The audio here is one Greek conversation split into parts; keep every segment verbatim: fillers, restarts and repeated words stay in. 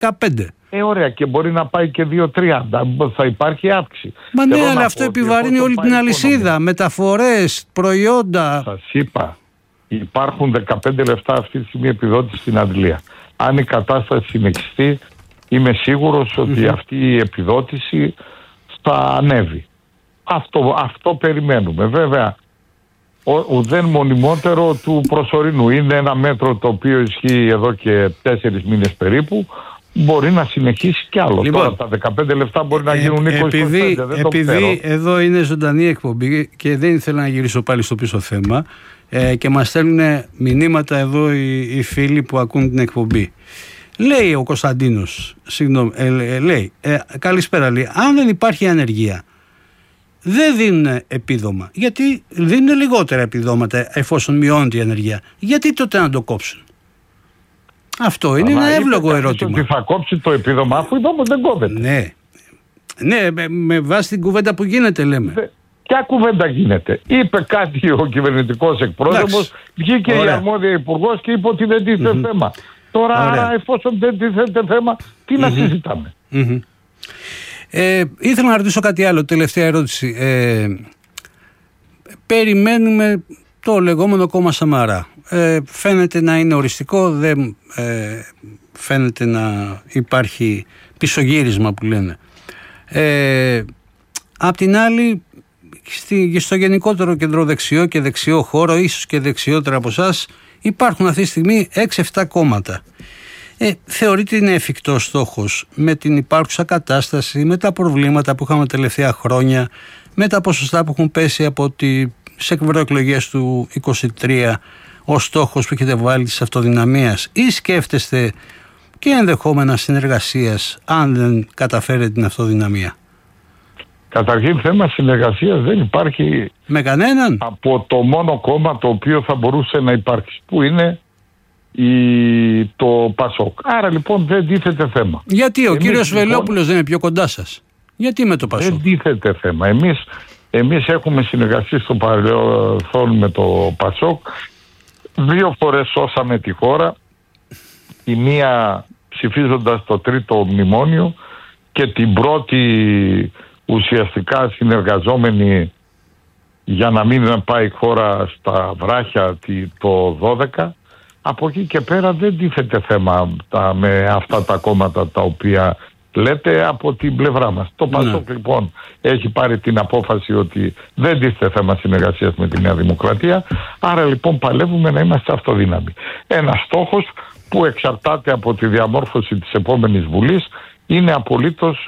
δεκαπέντε. Ε, ωραία, και μπορεί να πάει και δύο τριάντα. Θα υπάρχει αύξηση. Μα ναι, Θέλω αλλά να αυτό πω επιβαρύνει όλη την αλυσίδα. Μεταφορές, προϊόντα. Σας είπα, υπάρχουν δεκαπέντε λεπτά αυτή τη στιγμή επιδότηση στην Αντλία. Αν η κατάσταση συνεχιστεί, είμαι σίγουρος ότι mm-hmm. αυτή η επιδότηση θα ανέβει. Αυτό, αυτό περιμένουμε. Βέβαια, ο, ουδέν μονιμότερο του προσωρινού. Είναι ένα μέτρο το οποίο ισχύει εδώ και τέσσερις μήνες περίπου. Μπορεί να συνεχίσει κι άλλο. Λοιπόν, τώρα τα δεκαπέντε λεπτά μπορεί να γίνουν είκοσι επειδή, είκοσι πέντε. Δεν επειδή το εδώ είναι ζωντανή εκπομπή και δεν ήθελα να γυρίσω πάλι στο πίσω θέμα ε, και μας στέλνουν μηνύματα εδώ οι, οι φίλοι που ακούν την εκπομπή. Λέει ο Κωνσταντίνος, συγγνώμη, ε, ε, λέει, ε, καλησπέρα, λέει, αν δεν υπάρχει ανεργία, δεν δίνουν επίδομα. Γιατί δίνουν λιγότερα επιδόματα εφόσον μειώνεται η ανεργία. Γιατί τότε να το κόψουν? Αυτό είναι ένα εύλογο ερώτημα. Ότι θα κόψει το επίδομα, αφού όμως δεν κόβεται. Ναι, ναι, με, με βάση την κουβέντα που γίνεται, λέμε. Δε, ποια κουβέντα γίνεται? Είπε κάτι ο κυβερνητικός εκπρόσωπος, βγήκε η αρμόδια υπουργός και είπε ότι δεν τίθεται mm-hmm. θέμα. Τώρα, άρα, εφόσον δεν τίθεται θέμα, τι mm-hmm. να συζητάμε? Mm-hmm. Ε, ήθελα να ρωτήσω κάτι άλλο, τελευταία ερώτηση. Ε, περιμένουμε το λεγόμενο κόμμα Σαμαρά. Ε, φαίνεται να είναι οριστικό, δεν ε, φαίνεται να υπάρχει πισωγύρισμα που λένε. Ε, απ' την άλλη, στη, στο γενικότερο κεντροδεξιό και δεξιό χώρο, ίσως και δεξιότερα από εσάς, υπάρχουν αυτή τη στιγμή έξι εφτά κόμματα. Ε, θεωρείται είναι εφικτός στόχος με την υπάρχουσα κατάσταση, με τα προβλήματα που είχαμε τελευταία χρόνια, με τα ποσοστά που έχουν πέσει από τις ευρωεκλογές του είκοσι τρία, ο στόχος που έχετε βάλει της αυτοδυναμίας, ή σκέφτεστε και ενδεχόμενα συνεργασίας αν δεν καταφέρετε την αυτοδυναμία? Καταρχήν, θέμα συνεργασίας δεν υπάρχει με κανέναν από το μόνο κόμμα το οποίο θα μπορούσε να υπάρξει, που είναι η, το Πασόκ. Άρα λοιπόν δεν τίθεται θέμα. Γιατί ο εμείς, κύριος λοιπόν, Βελόπουλος δεν είναι πιο κοντά σας? Γιατί με το Πασόκ? Δεν τίθεται θέμα. Εμείς, εμείς έχουμε συνεργαστεί στο παρελθόν με το Πασόκ. Δύο φορές σώσαμε τη χώρα. Η μία ψηφίζοντας το τρίτο μνημόνιο και την πρώτη ουσιαστικά συνεργαζόμενη για να μην πάει η χώρα στα βράχια το δώδεκα. Από εκεί και πέρα δεν τίθεται θέμα τα, με αυτά τα κόμματα τα οποία λέτε από την πλευρά μας. Το Πασόκ ναι. λοιπόν έχει πάρει την απόφαση ότι δεν τίθεται θέμα συνεργασίας με τη Νέα Δημοκρατία. Άρα λοιπόν παλεύουμε να είμαστε αυτοδύναμοι. Ένας στόχος που εξαρτάται από τη διαμόρφωση της επόμενης Βουλής είναι απολύτως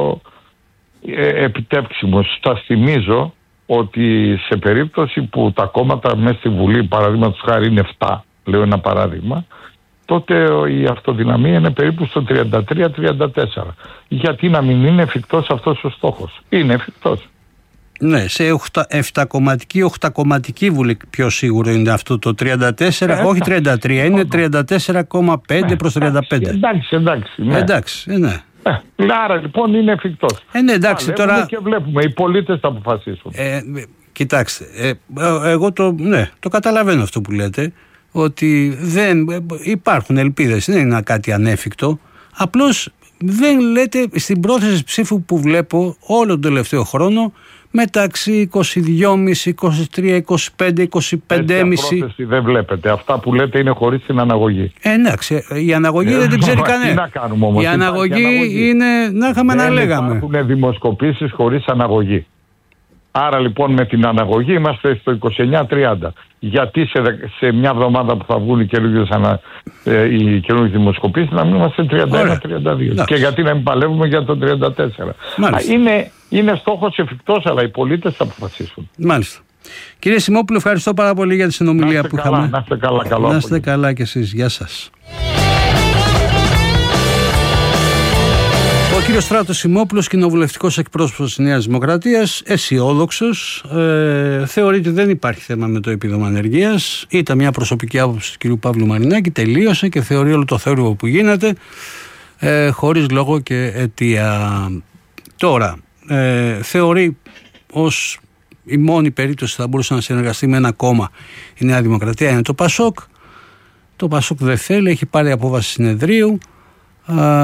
ε, επιτεύξιμος. Σας θυμίζω ότι σε περίπτωση που τα κόμματα μέσα στη Βουλή, παραδείγματος χάρη, είναι επτά, λέω ένα παράδειγμα, τότε η αυτοδυναμία είναι περίπου στο τριάντα τρία τριάντα τέσσερα. Γιατί να μην είναι εφικτός αυτός ο στόχος? Είναι εφικτός. Ναι, σε επτακομματική, οχτακομματική Βουλή πιο σίγουρο είναι αυτό το τριάντα τέσσερα, ε, όχι τριάντα τρία, είναι τριάντα τέσσερα κόμμα πέντε προς τριάντα πέντε. Εντάξει, εντάξει. Ναι. Εντάξει, ναι. Ε, άρα λοιπόν είναι εφικτός. Ε, ναι, εντάξει, τώρα... και βλέπουμε, οι πολίτες θα αποφασίσουν. Ε, κοιτάξτε, ε, εγώ το, ναι, το καταλαβαίνω αυτό που λέτε, ότι δεν υπάρχουν ελπίδες, δεν είναι κάτι ανέφικτο. Απλώς δεν λέτε στην πρόθεση ψήφου που βλέπω όλο τον τελευταίο χρόνο, μεταξύ είκοσι δύο κόμμα πέντε, είκοσι τρία, είκοσι πέντε, είκοσι πέντε κόμμα πέντε. Πρόθεση δεν βλέπετε. Αυτά που λέτε είναι χωρίς την αναγωγή. Ε, εντάξει, η αναγωγή ε, δεν την ξέρει κανένα. Η αναγωγή, αναγωγή είναι, να είχαμε να λέγαμε. Υπάρχουν δημοσκοπήσεις χωρίς αναγωγή. Άρα λοιπόν με την αναγωγή είμαστε στο είκοσι εννιά τριάντα. Γιατί σε, σε μια εβδομάδα που θα βγουν οι καινούργιες ανα, ε, δημοσκοπήσεις να μην είμαστε τριάντα ένα τριάντα δύο? Και γιατί να μην παλεύουμε για το τριάντα τέσσερα? Είναι, είναι στόχος εφικτός, αλλά οι πολίτες θα αποφασίσουν. Μάλιστα. Κύριε Σιμόπουλο, ευχαριστώ πάρα πολύ για τη συνομιλία που καλά, είχαμε. Να είστε καλά, καλό να είστε καλά κι εσείς. Γεια σας. Ο κύριος Στράτος Σιμόπουλος, κοινοβουλευτικός εκπρόσωπος της Νέας Δημοκρατίας, αισιόδοξος, ε, θεωρεί ότι δεν υπάρχει θέμα με το επίδομα ανεργίας. Ήταν μια προσωπική άποψη του κυρίου Παύλου Μαρινάκη, τελείωσε και θεωρεί όλο το θόρυβο που γίνεται ε, χωρίς λόγο και αιτία. Τώρα, ε, θεωρεί ως η μόνη περίπτωση που θα μπορούσε να συνεργαστεί με ένα κόμμα η Νέα Δημοκρατία είναι το Πασόκ. Το Πασόκ δεν θέλει, έχει πάρει απόφαση συνεδρίου.